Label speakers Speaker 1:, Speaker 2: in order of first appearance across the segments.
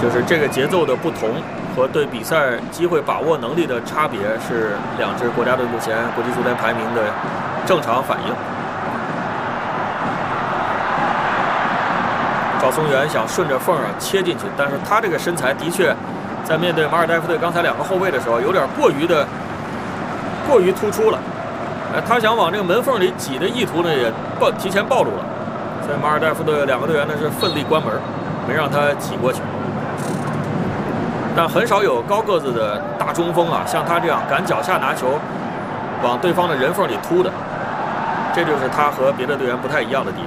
Speaker 1: 就是这个节奏的不同和对比赛机会把握能力的差别，是两支国家队目前国际足联排名的正常反应。赵松元想顺着缝切进去，但是他这个身材的确在面对马尔代夫队刚才2个后卫的时候，有点过于突出了。他想往这个门缝里挤的意图呢，也提前暴露了。所以马尔代夫队2个队员呢是奋力关门，没让他挤过去。但很少有高个子的大中锋啊，像他这样敢脚下拿球，往对方的人缝里突的，这就是他和别的队员不太一样的地方。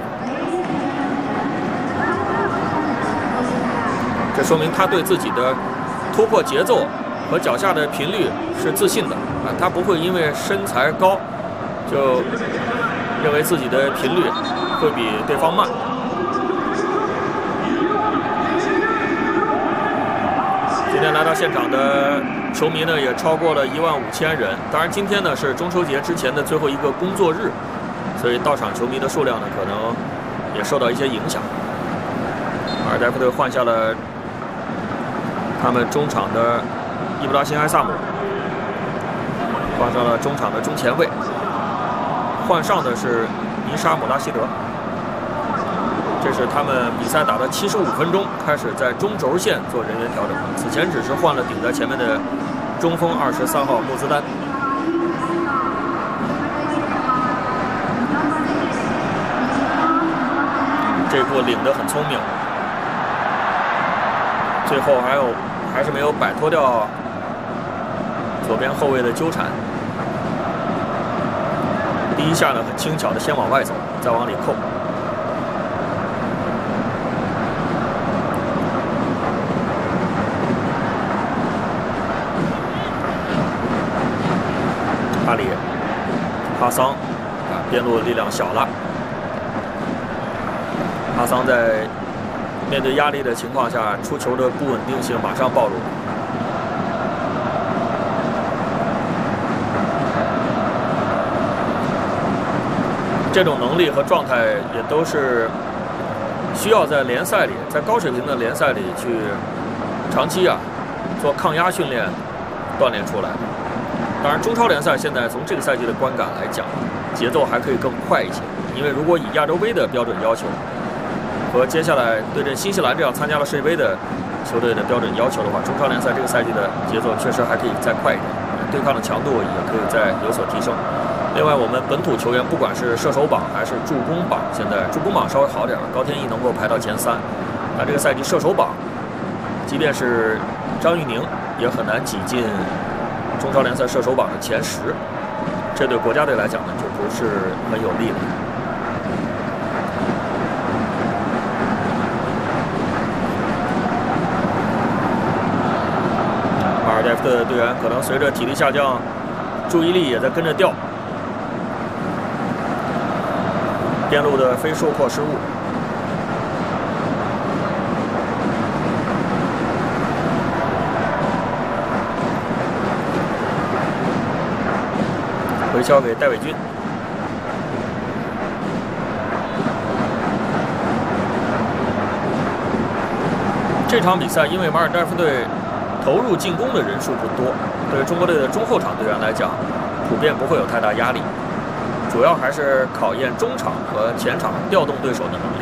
Speaker 1: 这说明他对自己的突破节奏和脚下的频率是自信的啊，他不会因为身材高就认为自己的频率会比对方慢。今天来到现场的球迷呢也超过了15000人，当然今天呢是中秋节之前的最后一个工作日，所以到场球迷的数量呢可能也受到一些影响。马尔代夫队换下了他们中场的伊布拉辛·埃萨姆，换上了中场的中前卫，换上的是尼沙·姆拉希德。这是他们比赛打了75分钟，开始在中轴线做人员调整。此前只是换了顶在前面的中锋23号穆兹丹。这步领得很聪明，最后还是没有摆脱掉左边后卫的纠缠。第一下呢很轻巧的先往外走，再往里扣。阿里、哈桑啊，边路力量小了。哈桑在面对压力的情况下，出球的不稳定性马上暴露。这种能力和状态也都是需要在联赛里，在高水平的联赛里去长期做抗压训练锻炼出来的。当然，中超联赛现在从这个赛季的观感来讲，节奏还可以更快一些。因为如果以亚洲杯的标准要求和接下来对阵新西兰这样参加了世界杯的球队的标准要求的话，中超联赛这个赛季的节奏确实还可以再快一点，对抗的强度也可以再有所提升。另外，我们本土球员不管是射手榜还是助攻榜，现在助攻榜稍微好点，高天意能够排到前3，但这个赛季射手榜，即便是张玉宁也很难挤进中超联赛射手榜的前10，这对国家队来讲呢就不是很有利了。马尔代夫的队员可能随着体力下降，注意力也在跟着掉。边路的非受迫失误。回敲给戴伟军。这场比赛因为马尔代夫队投入进攻的人数不多，对中国队的中后场队员来讲，普遍不会有太大压力。主要还是考验中场和前场调动对手的能力。